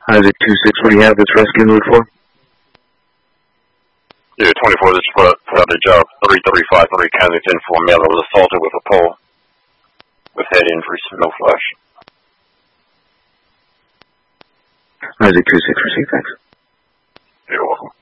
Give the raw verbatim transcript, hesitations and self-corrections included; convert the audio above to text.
Isaac two six, what do you have this rescue mode for? Yeah, twenty-four, this is put, put out a job, three three five three Kensington for a male that was assaulted with a pole with head injuries, no flash. Isaac two six, receive, thanks. You're welcome.